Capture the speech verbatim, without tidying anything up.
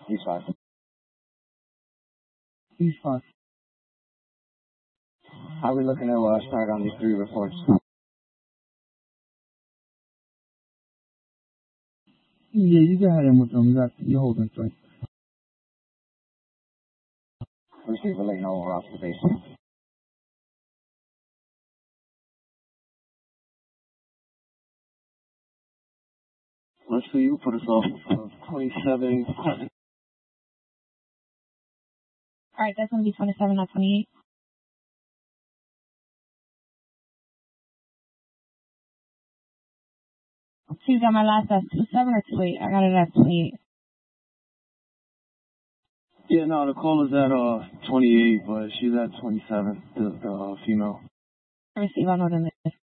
He's five. He's five. How are we looking to uh, start on these three reports? Yeah, you go ahead and with them. You got, you're holding three. Receive a late over observation. Let's see, you put us off of twenty-seven. Alright, that's going to be twenty-seven, not twenty-eight. She's got my last as two seven or two eight. I got it at twenty-eight. Yeah, no, the call is at uh twenty-eight, but she's at twenty-seven, the, the uh, female. Receive on order.